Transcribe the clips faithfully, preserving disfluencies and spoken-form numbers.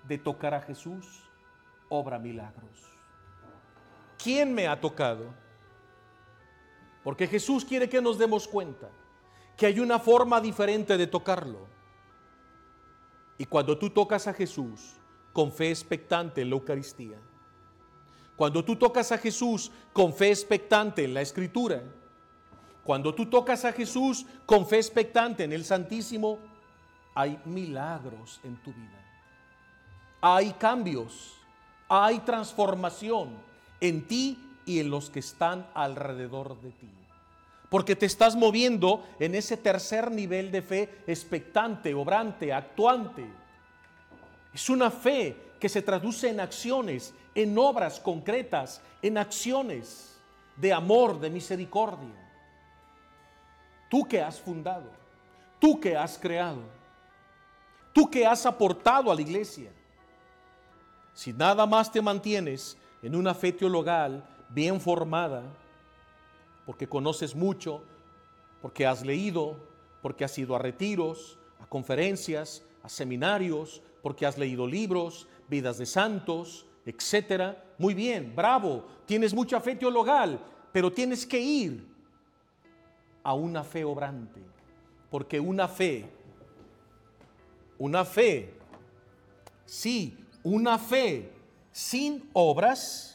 de tocar a Jesús, obra milagros. ¿Quién me ha tocado? Porque Jesús quiere que nos demos cuenta que hay una forma diferente de tocarlo. Y cuando tú tocas a Jesús con fe expectante en la Eucaristía, cuando tú tocas a Jesús con fe expectante en la Escritura, cuando tú tocas a Jesús con fe expectante en el Santísimo, hay milagros en tu vida. Hay cambios, hay transformación en ti y en los que están alrededor de ti. Porque te estás moviendo en ese tercer nivel de fe expectante, obrante, actuante. Es una fe que se traduce en acciones, en obras concretas, en acciones de amor, de misericordia. Tú que has fundado, tú que has creado, tú que has aportado a la iglesia. Si nada más te mantienes en una fe teologal bien formada, porque conoces mucho, porque has leído, porque has ido a retiros, a conferencias, a seminarios, porque has leído libros, vidas de santos, etcétera. Muy bien, bravo, tienes mucha fe teologal, pero tienes que ir a una fe obrante, porque una fe, una fe, sí, una fe sin obras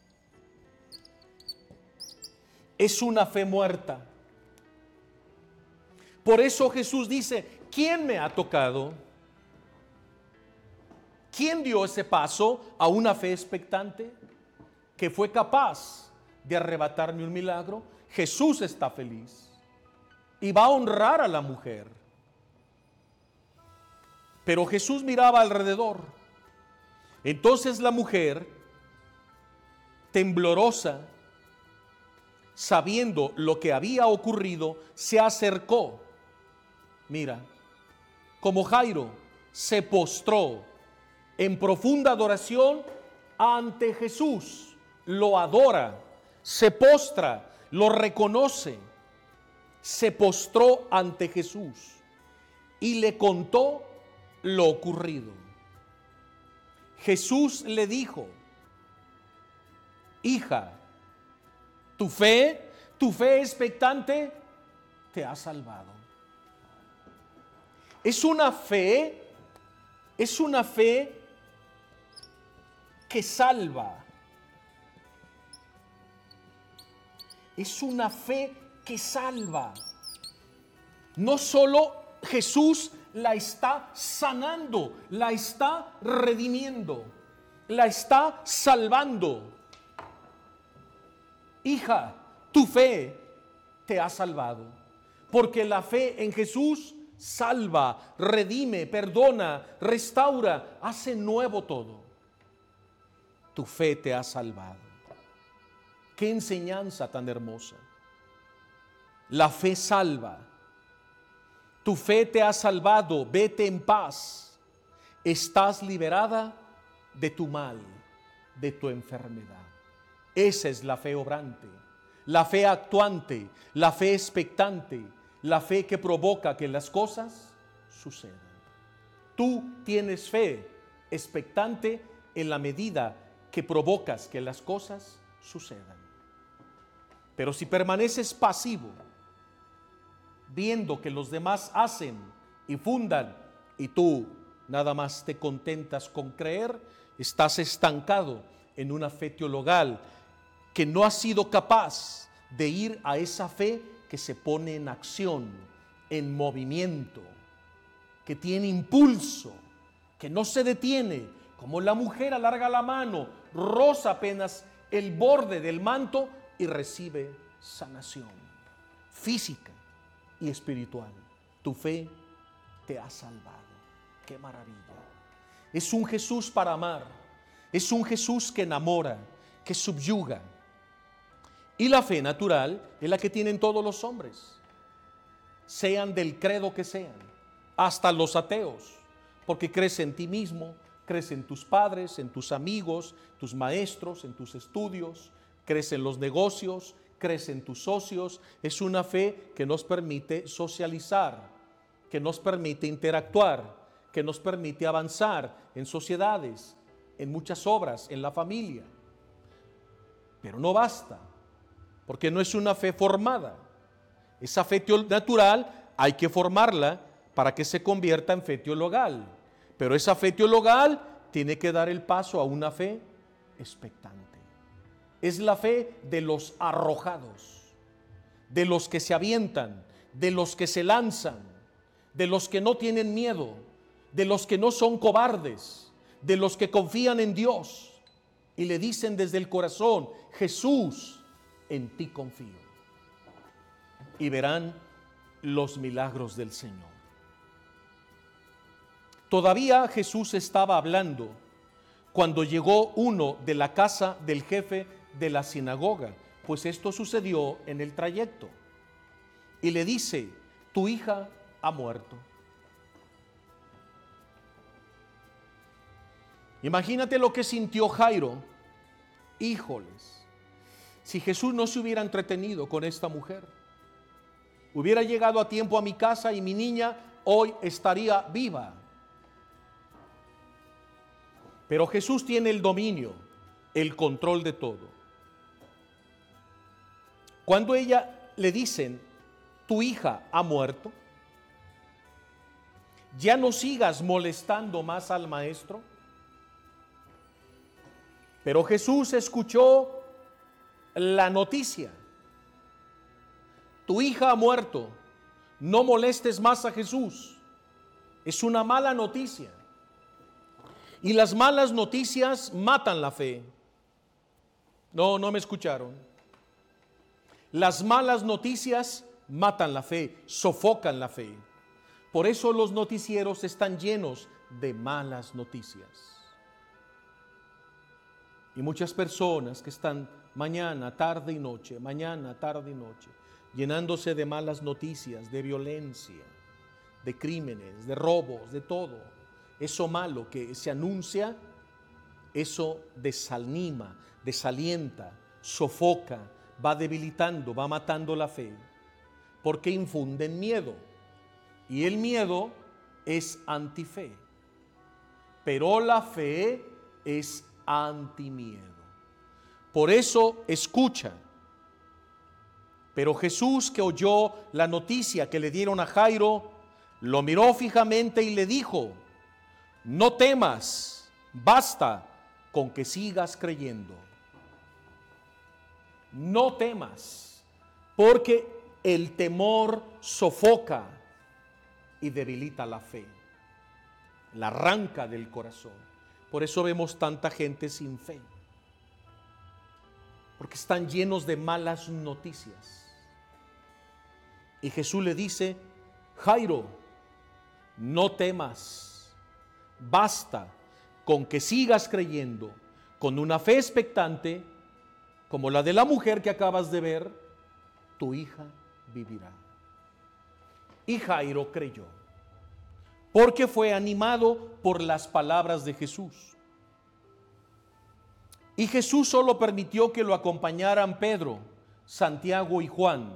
es una fe muerta. Por eso Jesús dice, ¿quién me ha tocado? ¿Quién dio ese paso a una fe expectante que fue capaz de arrebatarme un milagro? Jesús está feliz y va a honrar a la mujer. Pero Jesús miraba alrededor. Entonces la mujer, temblorosa, sabiendo lo que había ocurrido, se acercó. Mira, como Jairo, se postró en profunda adoración ante Jesús. Lo adora, se postra, lo reconoce. Se postró ante Jesús y le contó lo ocurrido. Jesús le dijo, hija, tu fe, tu fe expectante te ha salvado. Es una fe, es una fe que salva. Es una fe que salva. No solo Jesús la está sanando, la está redimiendo, la está salvando. Hija, tu fe te ha salvado, porque la fe en Jesús salva, redime, perdona, restaura, hace nuevo todo. Tu fe te ha salvado. Qué enseñanza tan hermosa. La fe salva. Tu fe te ha salvado, vete en paz. Estás liberada de tu mal, de tu enfermedad. Esa es la fe obrante, la fe actuante, la fe expectante, la fe que provoca que las cosas sucedan. Tú tienes fe expectante en la medida que provocas que las cosas sucedan. Pero si permaneces pasivo, viendo que los demás hacen y fundan y tú nada más te contentas con creer, estás estancado en una fe teologal que no has sido capaz de ir a esa fe que se pone en acción, en movimiento, que tiene impulso, que no se detiene, como la mujer alarga la mano, roza apenas el borde del manto y recibe sanación física y espiritual. Tu fe te ha salvado. ¡Qué maravilla! Es un Jesús para amar, es un Jesús que enamora, que subyuga. Y la fe natural es la que tienen todos los hombres, sean del credo que sean, hasta los ateos, porque crees en ti mismo, crees en tus padres, en tus amigos, tus maestros, en tus estudios, crees en los negocios, crees en tus socios. Es una fe que nos permite socializar, que nos permite interactuar, que nos permite avanzar en sociedades, en muchas obras, en la familia. Pero no basta, porque no es una fe formada. Esa fe natural hay que formarla para que se convierta en fe teologal. Pero esa fe teologal tiene que dar el paso a una fe expectante. Es la fe de los arrojados, de los que se avientan, de los que se lanzan, de los que no tienen miedo, de los que no son cobardes, de los que confían en Dios y le dicen desde el corazón: Jesús, en ti confío. Y verán los milagros del Señor. Todavía Jesús estaba hablando cuando llegó uno de la casa del jefe de la sinagoga, pues esto sucedió en el trayecto, y le dice: tu hija ha muerto. Imagínate lo que sintió Jairo. Híjoles, si Jesús no se hubiera entretenido con esta mujer, hubiera llegado a tiempo a mi casa y mi niña hoy estaría viva. Pero Jesús tiene el dominio, el control de todo. Cuando ella le dicen: tu hija ha muerto, ya no sigas molestando más al maestro. Pero Jesús escuchó la noticia: tu hija ha muerto, no molestes más a Jesús. Es una mala noticia. Y las malas noticias matan la fe. No, no me escucharon. Las malas noticias matan la fe, sofocan la fe. Por eso los noticieros están llenos de malas noticias. Y muchas personas que están mañana, tarde y noche, mañana, tarde y noche, llenándose de malas noticias, de violencia, de crímenes, de robos, de todo. Eso malo que se anuncia, eso desanima, desalienta, sofoca, va debilitando, va matando la fe, porque infunden miedo. Y el miedo es antife, pero la fe es antimiedo. Por eso escucha. Pero Jesús, que oyó la noticia que le dieron a Jairo, lo miró fijamente y le dijo: no temas, basta con que sigas creyendo. No temas, porque el temor sofoca y debilita la fe, la arranca del corazón. Por eso vemos tanta gente sin fe, porque están llenos de malas noticias. Y Jesús le dice: Jairo, no temas, basta con que sigas creyendo, con una fe expectante como la de la mujer que acabas de ver, tu hija vivirá. Y Jairo creyó, porque fue animado por las palabras de Jesús. Y Jesús solo permitió que lo acompañaran Pedro, Santiago y Juan.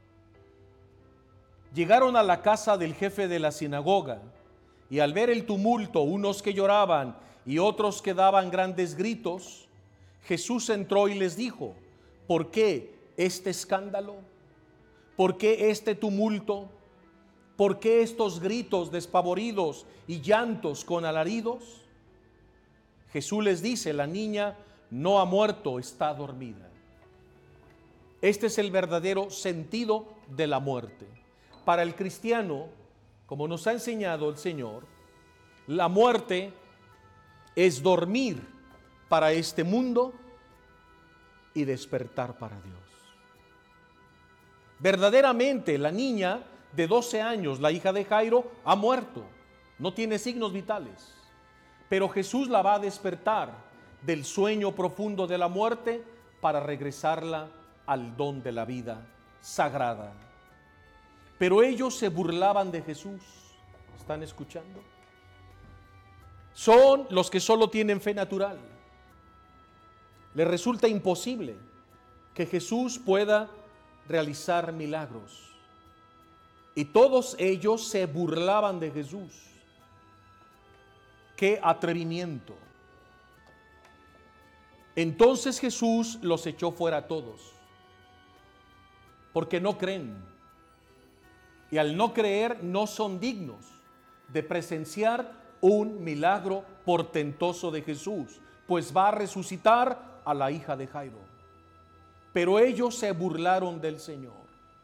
Llegaron a la casa del jefe de la sinagoga, y al ver el tumulto, unos que lloraban y otros que daban grandes gritos, Jesús entró y les dijo: ¿por qué este escándalo? ¿Por qué este tumulto? ¿Por qué estos gritos despavoridos y llantos con alaridos? Jesús les dice: la niña no ha muerto, está dormida. Este es el verdadero sentido de la muerte. Para el cristiano, como nos ha enseñado el Señor, la muerte es dormir para este mundo y despertar para Dios. Verdaderamente, la niña de doce años, la hija de Jairo, ha muerto, no tiene signos vitales, pero Jesús la va a despertar del sueño profundo de la muerte para regresarla al don de la vida sagrada. Pero ellos se burlaban de Jesús. ¿Están escuchando? Son los que solo tienen fe natural. Les resulta imposible que Jesús pueda realizar milagros. Y todos ellos se burlaban de Jesús. qué atrevimiento. Entonces Jesús los echó fuera a todos, porque no creen. Y al no creer no son dignos de presenciar un milagro portentoso de Jesús, pues va a resucitar a la hija de Jairo. Pero ellos se burlaron del Señor.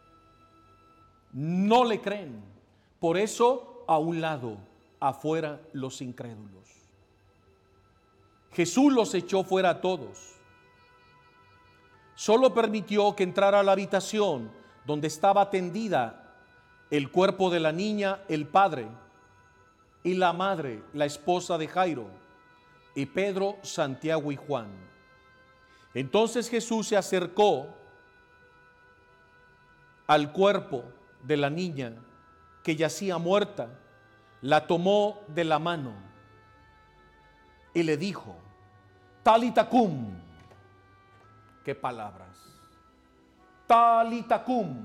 No le creen. Por eso, a un lado, afuera los incrédulos. Jesús los echó fuera a todos. Solo permitió que entrara a la habitación donde estaba tendida el cuerpo de la niña, el padre, y la madre, la esposa de Jairo, y Pedro, Santiago y Juan. Entonces Jesús se acercó al cuerpo de la niña que yacía muerta, la tomó de la mano y le dijo: Talita cum. ¿Qué palabras? Talita cum.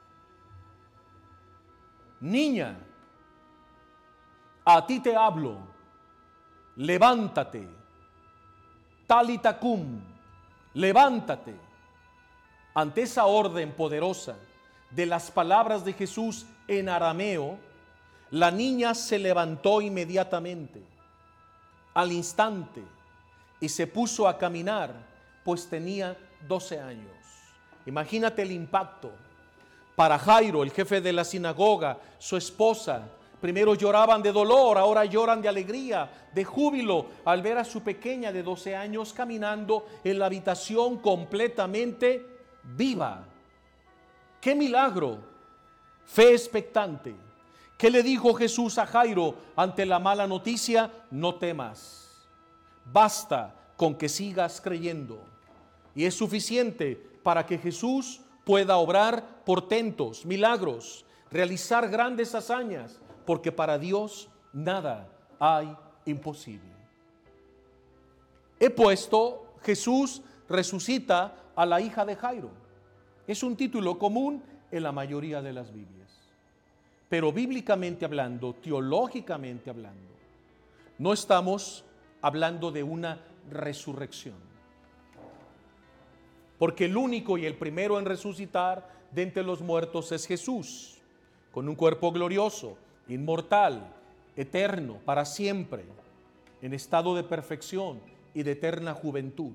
Niña, a ti te hablo, levántate. Talita cum, levántate. Ante esa orden poderosa de las palabras de Jesús en arameo, la niña se levantó inmediatamente, al instante, y se puso a caminar, pues tenía doce años. Imagínate el impacto. Para Jairo, el jefe de la sinagoga, su esposa, primero lloraban de dolor, ahora lloran de alegría, de júbilo, al ver a su pequeña de doce años caminando en la habitación completamente viva. ¡Qué milagro! Fe expectante. ¿Qué le dijo Jesús a Jairo ante la mala noticia? No temas, basta con que sigas creyendo. Y es suficiente para que Jesús pueda obrar portentos, milagros, realizar grandes hazañas, porque para Dios nada hay imposible. He puesto: Jesús resucita a la hija de Jairo. Es un título común en la mayoría de las Biblias. Pero bíblicamente hablando, teológicamente hablando, no estamos hablando de una resurrección. Porque el único y el primero en resucitar de entre los muertos es Jesús, con un cuerpo glorioso, inmortal, eterno, para siempre, en estado de perfección y de eterna juventud.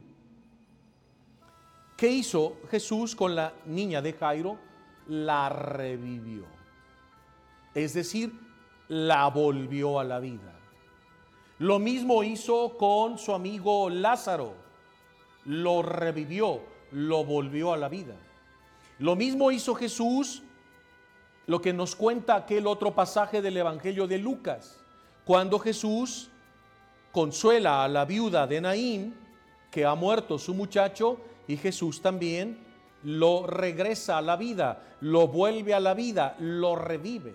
¿Qué hizo Jesús con la niña de Jairo? La revivió. Es decir, la volvió a la vida. Lo mismo hizo con su amigo Lázaro. Lo revivió, lo volvió a la vida. Lo mismo hizo Jesús, lo que nos cuenta aquel otro pasaje del Evangelio de Lucas, cuando Jesús consuela a la viuda de Naín, que ha muerto su muchacho, y Jesús también lo regresa a la vida, lo vuelve a la vida, lo revive.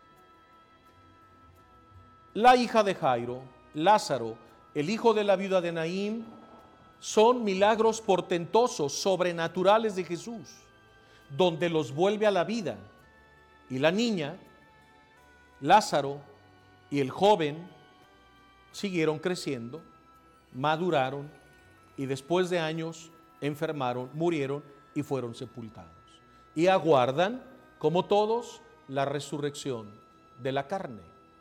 La hija de Jairo, Lázaro, el hijo de la viuda de Naín, son milagros portentosos, sobrenaturales de Jesús, donde los vuelve a la vida. Y la niña, Lázaro y el joven siguieron creciendo, maduraron y después de años enfermaron, murieron y fueron sepultados. Y aguardan, como todos, la resurrección de la carne.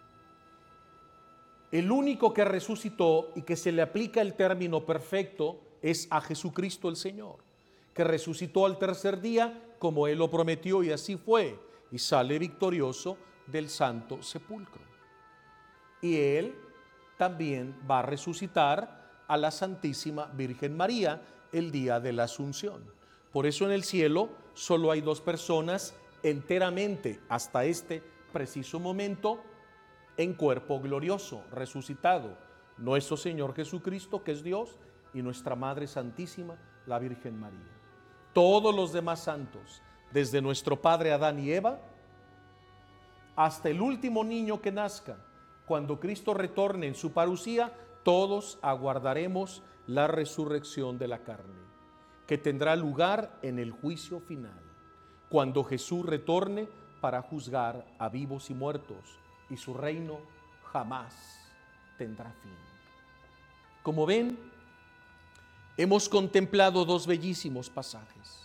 El único que resucitó y que se le aplica el término perfecto es a Jesucristo el Señor, que resucitó al tercer día como Él lo prometió, y así fue, y sale victorioso del santo sepulcro. Y Él también va a resucitar a la Santísima Virgen María el día de la Asunción. Por eso en el cielo solo hay dos personas enteramente, hasta este preciso momento, en cuerpo glorioso, resucitado: nuestro Señor Jesucristo, que es Dios, y nuestra Madre Santísima, la Virgen María. Todos los demás santos, desde nuestro padre Adán y Eva, hasta el último niño que nazca, cuando Cristo retorne en su parucía, todos aguardaremos la resurrección de la carne, que tendrá lugar en el juicio final, cuando Jesús retorne para juzgar a vivos y muertos, y su reino jamás tendrá fin. Como ven, hemos contemplado dos bellísimos pasajes.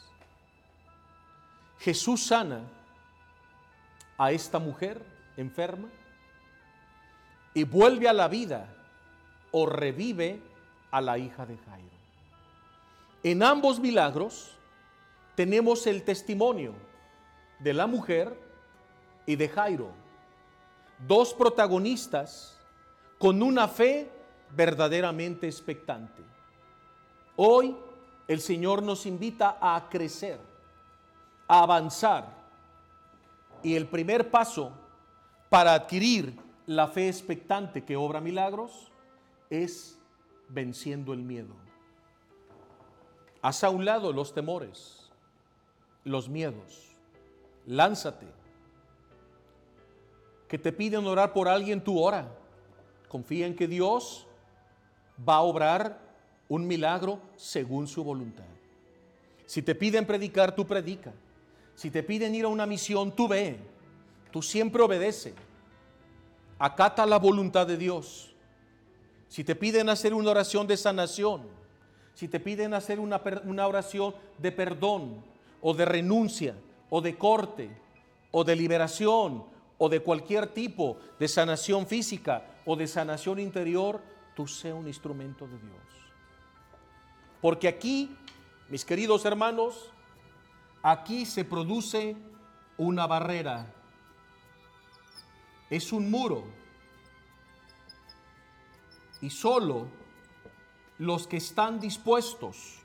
Jesús sana a esta mujer enferma y vuelve a la vida o revive a la hija de Jairo. En ambos milagros tenemos el testimonio de la mujer y de Jairo, dos protagonistas con una fe verdaderamente expectante. Hoy el Señor nos invita a crecer, a avanzar, y el primer paso para adquirir la fe expectante que obra milagros es venciendo el miedo. Haz a un lado los temores, los miedos. Lánzate. Que te piden orar por alguien, tú ora. Confía en que Dios va a obrar un milagro según su voluntad. Si te piden predicar, tú predica. Si te piden ir a una misión, tú ve. Tú siempre obedece. Acata la voluntad de Dios. Si te piden hacer una oración de sanación, si te piden hacer una, una oración de perdón o de renuncia o de corte o de liberación o de cualquier tipo de sanación física o de sanación interior, tú sé un instrumento de Dios. Porque aquí, mis queridos hermanos, aquí se produce una barrera. Es un muro. Y solo los que están dispuestos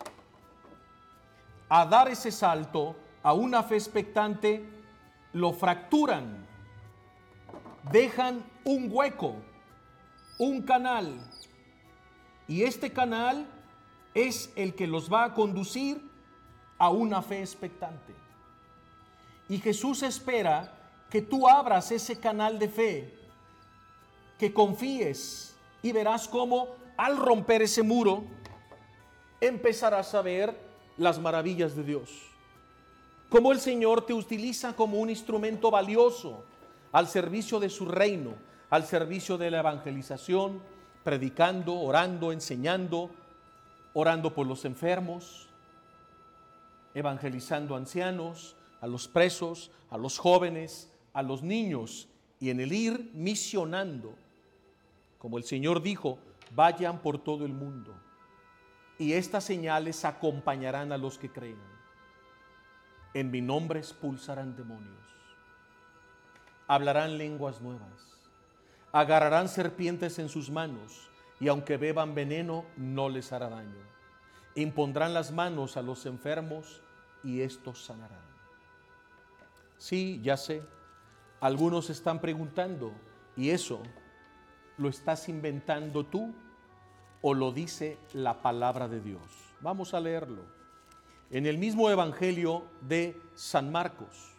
a dar ese salto a una fe expectante lo fracturan, dejan un hueco, un canal, y este canal es el que los va a conducir a una fe expectante. Y Jesús espera que tú abras ese canal de fe, que confíes, y verás cómo al romper ese muro empezarás a ver las maravillas de Dios. Cómo el Señor te utiliza como un instrumento valioso al servicio de su reino, al servicio de la evangelización, predicando, orando, enseñando, orando por los enfermos, evangelizando a ancianos, a los presos, a los jóvenes, a los niños, y en el ir misionando. Como el Señor dijo, vayan por todo el mundo, y estas señales acompañarán a los que crean. En mi nombre expulsarán demonios, hablarán lenguas nuevas, agarrarán serpientes en sus manos, y aunque beban veneno, no les hará daño. Impondrán las manos a los enfermos, y estos sanarán. Sí, ya sé, algunos están preguntando, ¿y eso lo estás inventando tú o lo dice la palabra de Dios? Vamos a leerlo. En el mismo Evangelio de San Marcos,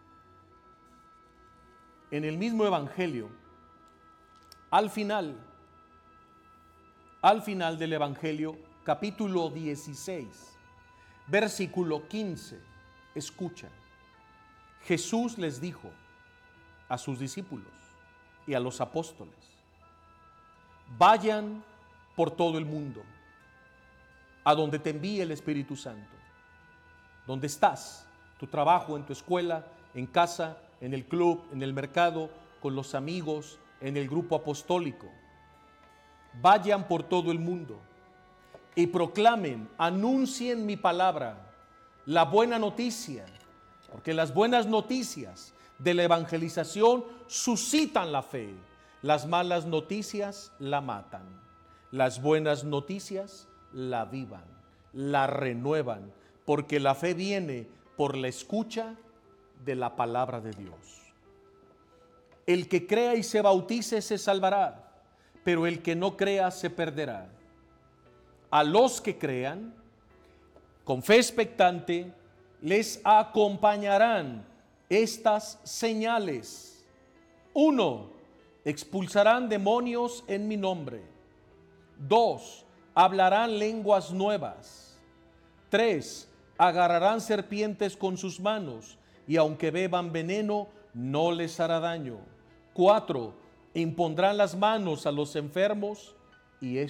en el mismo Evangelio, al final, al final del Evangelio, capítulo dieciséis, versículo quince, escucha. Jesús les dijo a sus discípulos y a los apóstoles: vayan por todo el mundo, a donde te envíe el Espíritu Santo. Donde estás, tu trabajo, en tu escuela, en casa, en el club, en el mercado, con los amigos, en el grupo apostólico. Vayan por todo el mundo y proclamen, anuncien mi palabra, la buena noticia, porque las buenas noticias de la evangelización suscitan la fe. Las malas noticias la matan. Las buenas noticias la avivan, la renuevan, porque la fe viene por la escucha de la palabra de Dios. El que crea y se bautice se salvará, pero el que no crea se perderá. A los que crean, con fe expectante, les acompañarán estas señales. Uno, expulsarán demonios en mi nombre. Dos, hablarán lenguas nuevas. Tres, agarrarán serpientes con sus manos, y aunque beban veneno, no les hará daño. Cuatro, impondrán las manos a los enfermos y